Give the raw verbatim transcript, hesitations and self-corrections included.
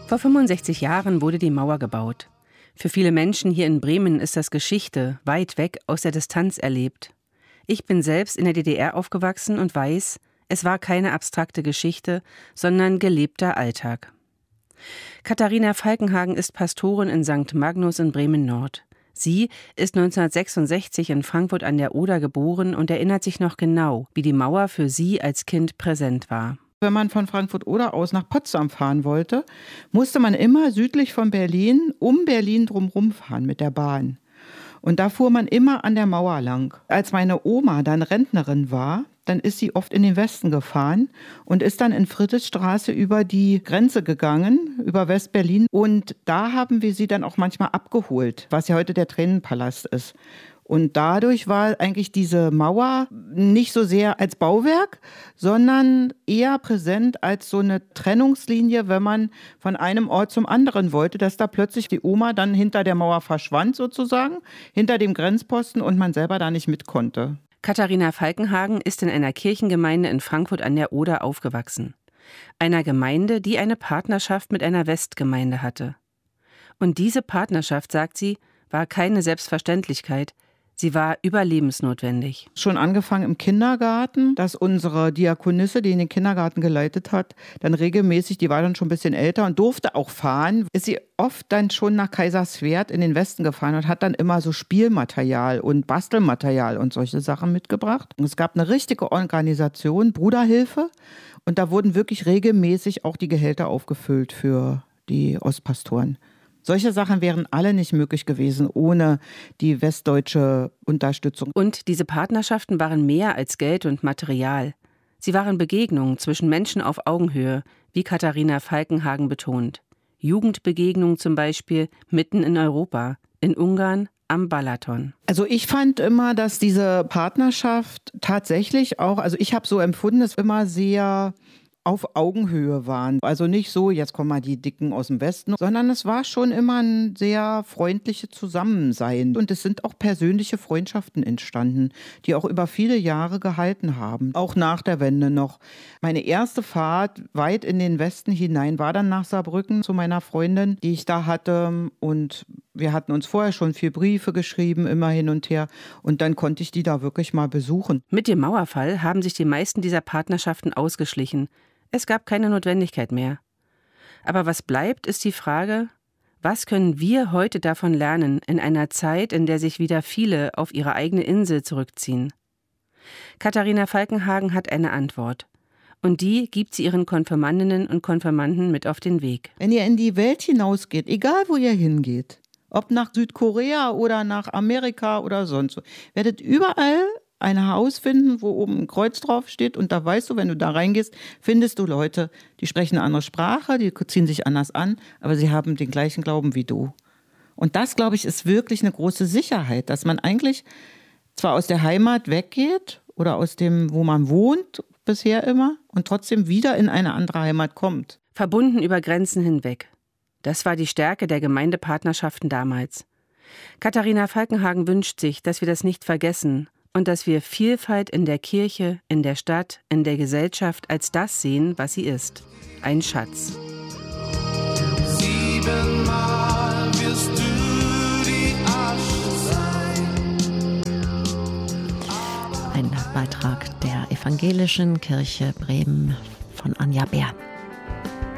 Vor fünfundsechzig Jahren wurde die Mauer gebaut. Für viele Menschen hier in Bremen ist das Geschichte, weit weg aus der Distanz erlebt. Ich bin selbst in der D D R aufgewachsen und weiß, es war keine abstrakte Geschichte, sondern gelebter Alltag. Katharina Falkenhagen ist Pastorin in Sankt Magnus in Bremen-Nord. Sie ist neunzehnhundertsechsundsechzig in Frankfurt an der Oder geboren und erinnert sich noch genau, wie die Mauer für sie als Kind präsent war. Wenn man von Frankfurt-Oder aus nach Potsdam fahren wollte, musste man immer südlich von Berlin um Berlin drumherum fahren mit der Bahn. Und da fuhr man immer an der Mauer lang. Als meine Oma dann Rentnerin war, dann ist sie oft in den Westen gefahren und ist dann in Friedrichstraße über die Grenze gegangen, über West-Berlin. Und da haben wir sie dann auch manchmal abgeholt, was ja heute der Tränenpalast ist. Und dadurch war eigentlich diese Mauer nicht so sehr als Bauwerk, sondern eher präsent als so eine Trennungslinie, wenn man von einem Ort zum anderen wollte, dass da plötzlich die Oma dann hinter der Mauer verschwand sozusagen, hinter dem Grenzposten und man selber da nicht mit konnte. Katharina Falkenhagen ist in einer Kirchengemeinde in Frankfurt an der Oder aufgewachsen. Einer Gemeinde, die eine Partnerschaft mit einer Westgemeinde hatte. Und diese Partnerschaft, sagt sie, war keine Selbstverständlichkeit. Sie war überlebensnotwendig. Schon angefangen im Kindergarten, dass unsere Diakonisse, die in den Kindergarten geleitet hat, dann regelmäßig, die war dann schon ein bisschen älter und durfte auch fahren, ist sie oft dann schon nach Kaiserswerth in den Westen gefahren und hat dann immer so Spielmaterial und Bastelmaterial und solche Sachen mitgebracht. Und es gab eine richtige Organisation, Bruderhilfe, und da wurden wirklich regelmäßig auch die Gehälter aufgefüllt für die Ostpastoren. Solche Sachen wären alle nicht möglich gewesen ohne die westdeutsche Unterstützung. Und diese Partnerschaften waren mehr als Geld und Material. Sie waren Begegnungen zwischen Menschen auf Augenhöhe, wie Katharina Falkenhagen betont. Jugendbegegnungen zum Beispiel mitten in Europa, in Ungarn, am Balaton. Also ich fand immer, dass diese Partnerschaft tatsächlich auch, also ich habe so empfunden, es immer sehr auf Augenhöhe waren. Also nicht so, jetzt kommen mal die Dicken aus dem Westen, sondern es war schon immer ein sehr freundliches Zusammensein. Und es sind auch persönliche Freundschaften entstanden, die auch über viele Jahre gehalten haben. Auch nach der Wende noch. Meine erste Fahrt weit in den Westen hinein war dann nach Saarbrücken zu meiner Freundin, die ich da hatte. Und wir hatten uns vorher schon viel Briefe geschrieben, immer hin und her. Und dann konnte ich die da wirklich mal besuchen. Mit dem Mauerfall haben sich die meisten dieser Partnerschaften ausgeschlichen. Es gab keine Notwendigkeit mehr. Aber was bleibt, ist die Frage, was können wir heute davon lernen in einer Zeit, in der sich wieder viele auf ihre eigene Insel zurückziehen? Katharina Falkenhagen hat eine Antwort. Und die gibt sie ihren Konfirmandinnen und Konfirmanden mit auf den Weg. Wenn ihr in die Welt hinausgeht, egal wo ihr hingeht, ob nach Südkorea oder nach Amerika oder sonst wo, werdet überall ein Haus finden, wo oben ein Kreuz drauf steht und da weißt du, wenn du da reingehst, findest du Leute, die sprechen eine andere Sprache, die ziehen sich anders an, aber sie haben den gleichen Glauben wie du. Und das, glaube ich, ist wirklich eine große Sicherheit, dass man eigentlich zwar aus der Heimat weggeht oder aus dem, wo man wohnt, bisher immer, und trotzdem wieder in eine andere Heimat kommt. Verbunden über Grenzen hinweg. Das war die Stärke der Gemeindepartnerschaften damals. Katharina Falkenhagen wünscht sich, dass wir das nicht vergessen und dass wir Vielfalt in der Kirche, in der Stadt, in der Gesellschaft als das sehen, was sie ist. Ein Schatz. Siebenmal wirst du die Asche sein. Ein Beitrag der Evangelischen Kirche Bremen von Anja Bär.